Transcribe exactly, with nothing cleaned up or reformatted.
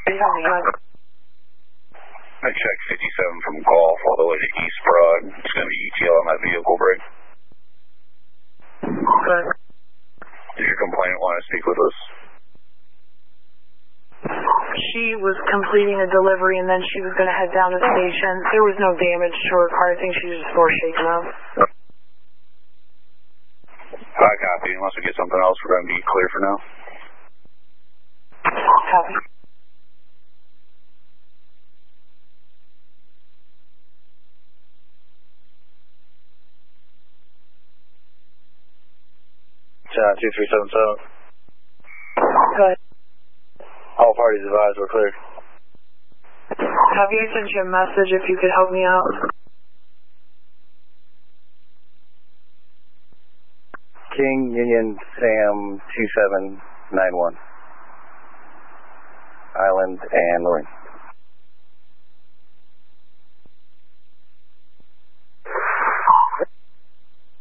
I checked fifty-seven from Golf all the way to East Broad. It's going to be E T L on that vehicle, Brig. Okay. Does your complainant want to speak with us? She was completing a delivery and then she was going to head down to the station. There was no damage to her car. I think she was just more shaken up. I copy. Unless we get something else, we're going to be clear for now. Copy. Channel two three seven seven. Go ahead. All parties advised we're cleared. Have you sent you a message if you could help me out? King Union Sam two seven nine one. Island and Lorraine.